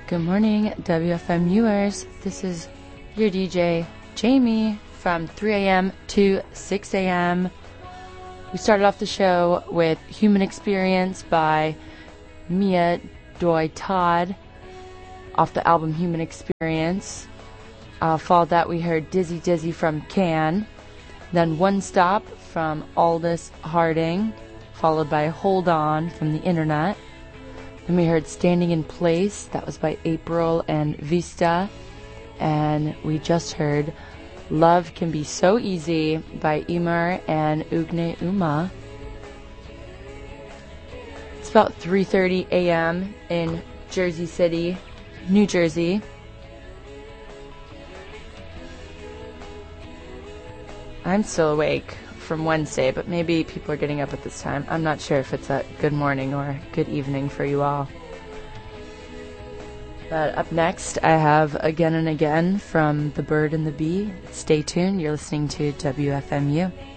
Good morning, WFMUers. This is your DJ, Jamie, from 3 a.m. to 6 a.m. We started off the show with Human Experience by Mia Doi Todd off the album Human Experience. Followed that, we heard Dizzy Dizzy from Can. Then One Stop from Aldous Harding, followed by Hold On from The Internet. Then we heard Standing in Place, that was by April and Vista. And we just heard Love Can Be So Easy by Emer and Ugne Uma. It's about 3:30 a.m. in Jersey City, New Jersey. I'm still awake from Wednesday, but maybe people are getting up at this time. I'm not sure if it's a good morning or good evening for you all. But up next, I have Again and Again from The Bird and the Bee. Stay tuned. You're listening to WFMU.